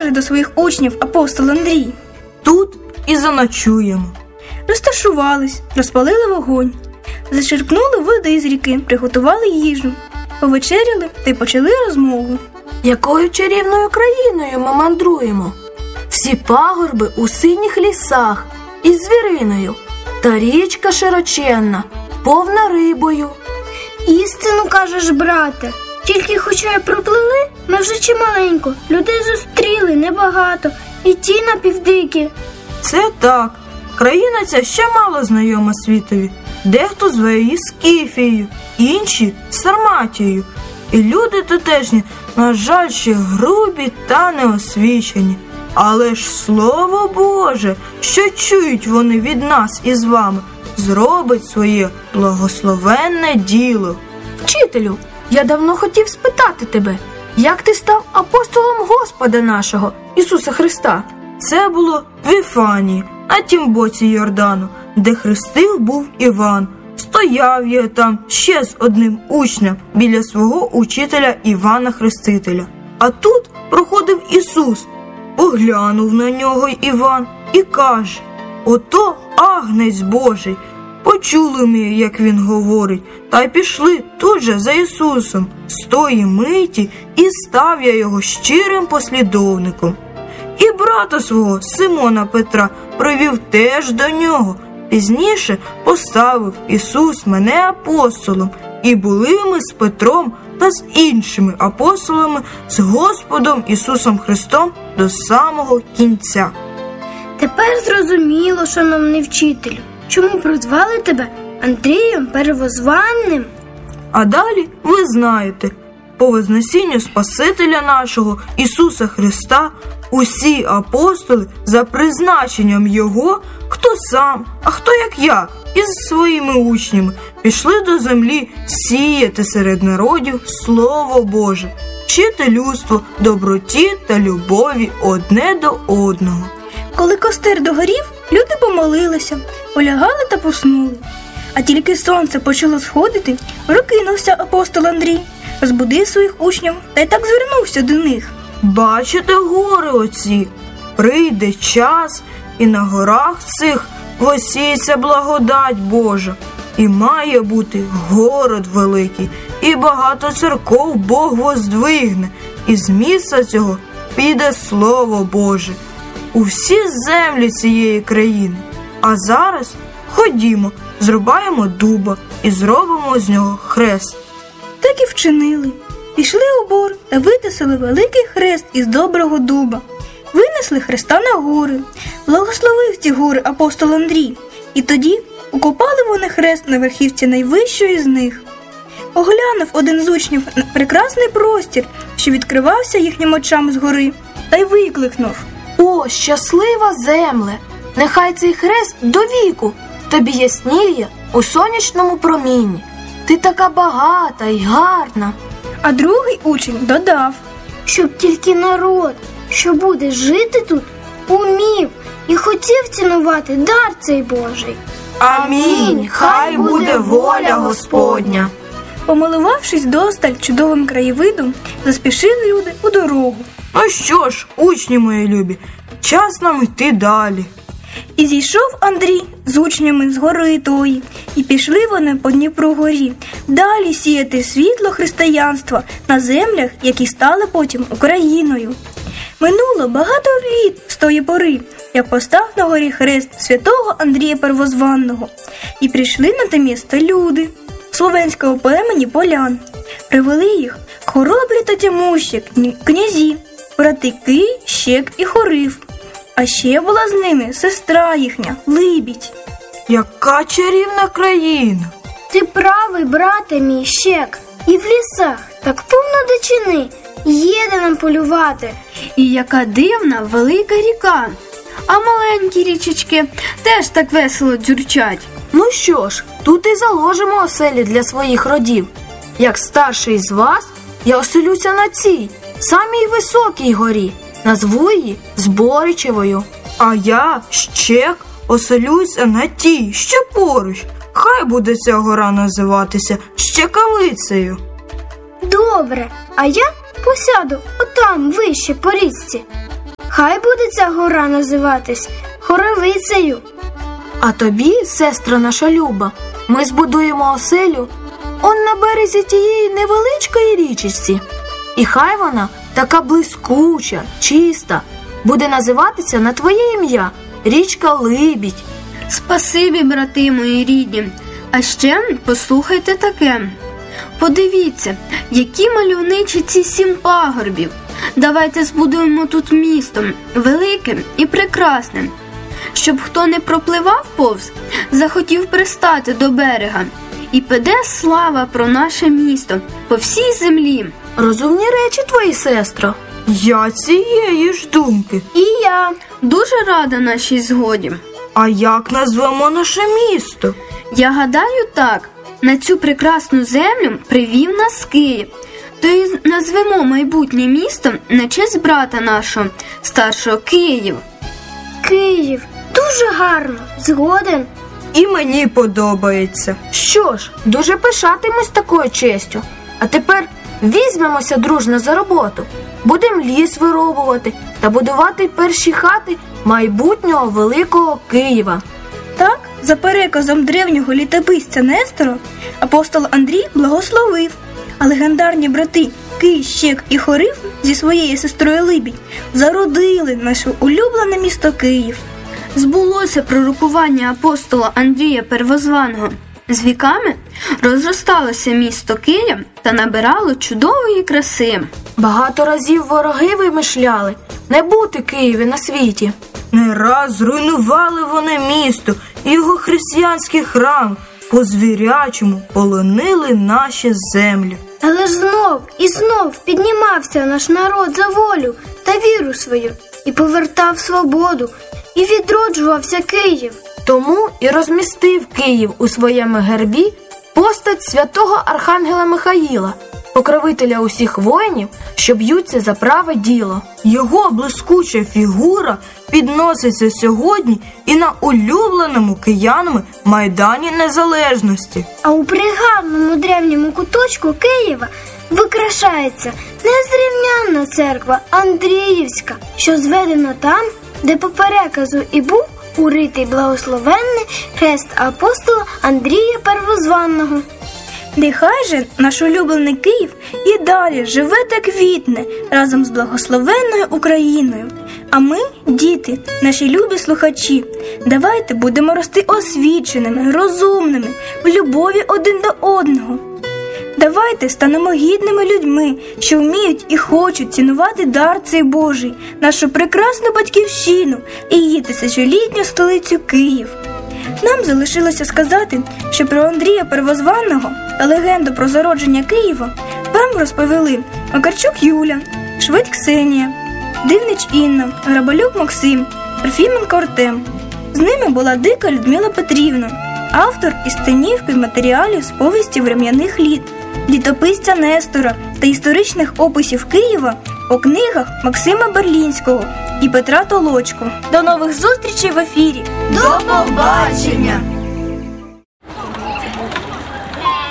каже до своїх учнів апостол Андрій. Тут і заночуємо. Розташувались, розпалили вогонь, зачерпнули води з ріки, приготували їжу, повечеряли та й почали розмову. Якою чарівною країною ми мандруємо? Всі пагорби у синіх лісах із звіриною, та річка широченна, повна рибою. Істину кажеш, брате. Тільки хоча й проплили, ми вже чималенько. Людей зустріли небагато, і ті напівдикі. Це так. Країна ця ще мало знайома світові. Дехто зве її Скіфією, інші – Сарматією. І люди тутешні, на жаль, ще грубі та неосвічені. Але ж Слово Боже, що чують вони від нас із вами, зробить своє благословенне діло. Вчителю, я давно хотів спитати тебе, як ти став апостолом Господа нашого, Ісуса Христа? Це було в Віфанії, на тім боці Йордану, де хрестив був Іван. Стояв я там ще з одним учнем біля свого учителя Івана Хрестителя. А тут проходив Ісус. Поглянув на нього Іван і каже: «Ото агнець Божий». Почули ми, як він говорить, та й пішли тут же за Ісусом. З тої миті і став я його щирим послідовником. І брата свого, Симона Петра, привів теж до нього. Пізніше поставив Ісус мене апостолом, і були ми з Петром та з іншими апостолами, з Господом Ісусом Христом до самого кінця. Тепер зрозуміло, шановний вчителю, чому прозвали тебе Андрієм Первозванним? А далі ви знаєте, по Вознесінню Спасителя нашого Ісуса Христа усі апостоли за призначенням Його, хто сам, а хто як я, із своїми учнями, пішли до землі сіяти серед народів Слово Боже, вчити людство доброті та любові одне до одного. Коли костер догорів, люди помолилися, полягали та поснули. А тільки сонце почало сходити, прокинувся апостол Андрій, розбудив своїх учнів та й так звернувся до них. Бачите гори оці? Прийде час, і на горах цих посіється благодать Божа. І має бути город великий, і багато церков Бог воздвигне, і з місця цього піде Слово Боже у всі землі цієї країни. А зараз ходімо, зрубаємо дуба і зробимо з нього хрест. Так і вчинили. Пішли у бор та витисали великий хрест із доброго дуба. Винесли хреста на гори. Благословив ці гори апостол Андрій. І тоді укопали вони хрест на верхівці найвищої з них. Оглянув один з учнів на прекрасний простір, що відкривався їхнім очам згори, та й викликнув: О, щаслива земле! Нехай цей хрест до віку тобі ясніє у сонячному промінні. Ти така багата й гарна. А другий учень додав: Щоб тільки народ, що буде жити тут, умів і хотів цінувати дар цей Божий. Амінь! Хай буде воля Господня! Помилувавшись досталь чудовим краєвидом, заспішили люди у дорогу. Ну що ж, учні мої любі, час нам йти далі. І зійшов Андрій з учнями з гори тої, і пішли вони по Дніпру горі, далі сіяти світло християнства на землях, які стали потім Україною. Минуло багато літ з тої пори, як постав на горі хрест святого Андрія Первозванного. І прийшли на те місто люди словенського племені полян. Привели їх хоробрі та тямущі князі, брати Кий, Щек і Хорив. А ще була з ними сестра їхня, Либідь. Яка чарівна країна! Ти правий, брате мій Щек, і в лісах так повно дичини, є де нам полювати. І яка дивна велика ріка, а маленькі річечки теж так весело дзюрчать. Ну що ж, тут і заложимо оселі для своїх родів. Як старший з вас, я оселюся на цій, самій високій горі. Назву її Зборичевою. А я, Щек, оселюся на тій, що поруч. Хай буде ця гора називатися Щекавицею. Добре, а я посяду отам вище по річці. Хай буде ця гора називатись Хоровицею. А тобі, сестра наша люба, ми збудуємо оселю он на березі тієї невеличкої річечці. І хай вона така блискуча, чиста, буде називатися на твоє ім'я річка Либідь. Спасибі, брати мої рідні. А ще послухайте таке. Подивіться, які мальовничі ці 7 пагорбів. Давайте збудуємо тут місто, великим і прекрасним, щоб хто не пропливав повз, захотів пристати до берега. І піде слава про наше місто по всій землі. Розумні речі твої, сестро. Я цієї ж думки. І я. Дуже рада нашій згоді. А як назвемо наше місто? Я гадаю так, на цю прекрасну землю привів нас Київ. То й назвемо майбутнє місто на честь брата нашого, старшого Київ. Київ. Дуже гарно. Згоден. І мені подобається. Що ж, дуже пишатимусь такою честю. А тепер візьмемося дружно за роботу. Будемо ліс вирубувати та будувати перші хати майбутнього великого Києва. Так, за переказом древнього літописця Нестора, апостол Андрій благословив, а легендарні брати Кий, Щек і Хорив зі своєю сестрою Либідь зародили наше улюблене місто Київ. Збулося пророкування апостола Андрія Первозваного. З віками розросталося місто Київ та набирало чудової краси. Багато разів вороги вимишляли не бути Києві на світі. Не раз зруйнували вони місто і його християнський храм, по-звірячому полонили наші землі. Але ж знов і знов піднімався наш народ за волю та віру свою і повертав свободу, і відроджувався Київ. Тому і розмістив Київ у своєму гербі постать святого архангела Михаїла, покровителя усіх воїнів, що б'ються за праве діло. Його блискуча фігура підноситься сьогодні і на улюбленому киянами Майдані Незалежності. А у пригарному древньому куточку Києва викрашається незрівнянна церква Андріївська, що зведена там, де по переказу і був уритий благословенний хрест апостола Андрія Первозванного. Нехай же наш улюблений Київ і далі живе та квітне разом з благословенною Україною. А ми, діти, наші любі слухачі, давайте будемо рости освіченими, розумними, в любові один до одного. Давайте станемо гідними людьми, що вміють і хочуть цінувати дар цей Божий, нашу прекрасну батьківщину і її тисячолітню столицю Київ. Нам залишилося сказати, що про Андрія Первозваного та легенду про зародження Києва вам розповіли Макарчук Юля, Шведь Ксенія, Дивнич Інна, Грабалюк Максим, Трофіменко Артем. З ними була Дика Людмила Петрівна, автор із сценівки матеріалів з повісті врем'яних літ, літописця Нестора та історичних описів Києва у книгах Максима Берлінського і Петра Толочко. До нових зустрічей в ефірі! До побачення!